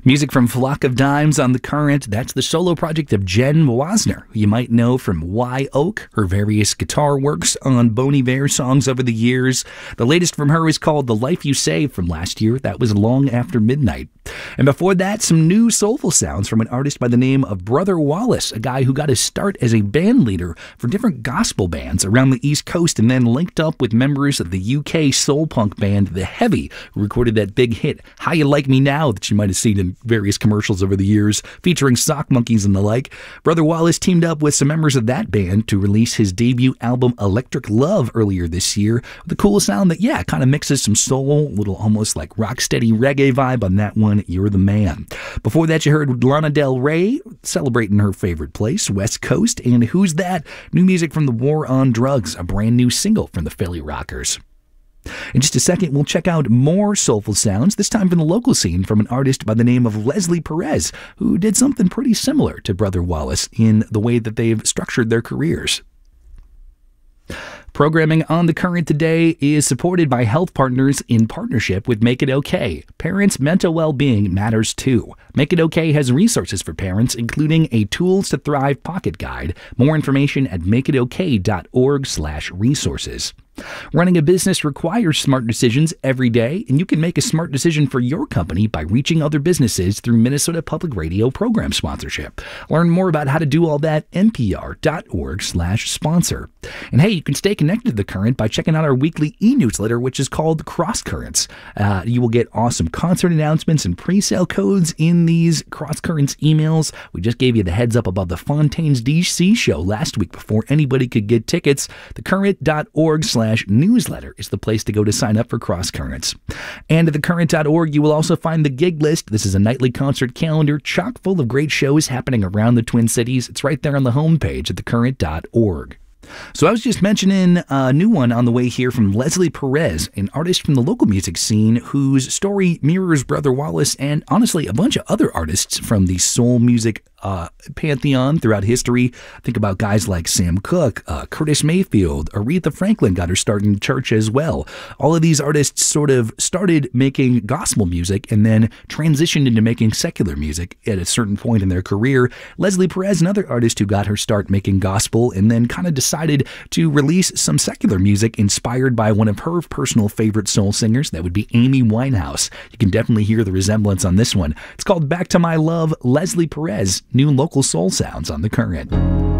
Music from Flock of Dimes on The Current. That's the solo project of Jen Wasner, who you might know from Wye Oak, her various guitar works on Bon Iver songs over the years. The latest from her is called The Life You Saved from last year. That was Long After Midnight. And before that, some new soulful sounds from an artist by the name of Brother Wallace, a guy who got his start as a band leader for different gospel bands around the East Coast and then linked up with members of the UK soul punk band The Heavy, who recorded that big hit, How You Like Me Now, that you might have seen in various commercials over the years, featuring Sock Monkeys and the like. Brother Wallace teamed up with some members of that band to release his debut album Electric Love earlier this year, with a cool sound that, kind of mixes some soul, a little almost like rocksteady reggae vibe on that one, You're the Man. Before that, you heard Lana Del Rey celebrating her favorite place, West Coast, and Who's That? New music from The War on Drugs, a brand new single from the Philly Rockers. In just a second, we'll check out more soulful sounds, this time from the local scene, from an artist by the name of Leslie Perez, who did something pretty similar to Brother Wallace in the way that they've structured their careers. Programming on The Current today is supported by Health Partners in partnership with Make It OK. Parents' mental well-being matters too. Make It OK has resources for parents, including a Tools to Thrive pocket guide. More information at makeitok.org/resources. Running a business requires smart decisions every day, and you can make a smart decision for your company by reaching other businesses through Minnesota Public Radio program sponsorship. Learn more about how to do all that at npr.org/sponsor. And hey, you can stay connected to The Current by checking out our weekly e-newsletter, which is called Cross Currents. You will get awesome concert announcements and pre-sale codes in these Cross Currents emails. We just gave you the heads up about the Fontaines DC show last week before anybody could get tickets. thecurrent.org/newsletter is the place to go to sign up for Cross Currents. And at thecurrent.org, you will also find the gig list. This is a nightly concert calendar chock full of great shows happening around the Twin Cities. It's right there on the homepage at thecurrent.org. So I was just mentioning a new one on the way here from Leslie Perez, an artist from the local music scene whose story mirrors Brother Wallace and honestly a bunch of other artists from the soul music pantheon throughout history. Think about guys like Sam Cooke, Curtis Mayfield, Aretha Franklin got her start in church as well. All of these artists sort of started making gospel music and then transitioned into making secular music at a certain point in their career. Leslie Perez, another artist who got her start making gospel and then kind of decided to release some secular music inspired by one of her personal favorite soul singers. That would be Amy Winehouse. You can definitely hear the resemblance on this one. It's called Back to My Love, Leslie Perez. New local soul sounds on The Current.